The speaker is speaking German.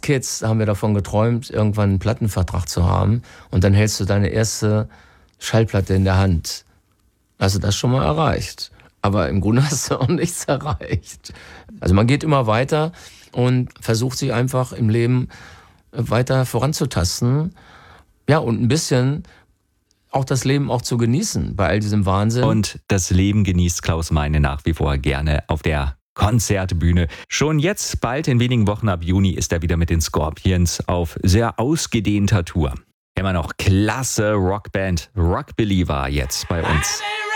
Kids haben wir davon geträumt, irgendwann einen Plattenvertrag zu haben. Und dann hältst du deine erste Schallplatte in der Hand. Hast du das schon mal erreicht? Aber im Grunde hast du auch nichts erreicht. Also man geht immer weiter und versucht sich einfach im Leben weiter voranzutasten. Ja, und ein bisschen auch das Leben auch zu genießen bei all diesem Wahnsinn. Und das Leben genießt Klaus Meine nach wie vor gerne auf der Konzertbühne. Schon jetzt, bald in wenigen Wochen ab Juni, ist er wieder mit den Scorpions auf sehr ausgedehnter Tour. Immer noch klasse Rockband. Rock Believer jetzt bei uns.